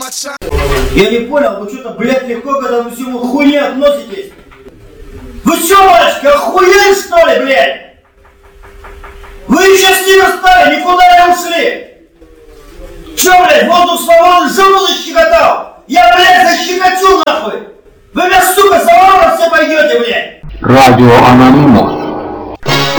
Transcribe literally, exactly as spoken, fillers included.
Я не понял, вы что-то, блядь, легко, когда вы всему хуйне относитесь. Вы что, мальчики, охуели, что ли, блядь? Вы еще с ними стали, никуда не ушли. Че, блядь, воздух свободы живу защекотал? Я, блядь, защекочу, нахуй. Вы меня, сука, за ворот все пойдете, блядь. Радио Анонимус.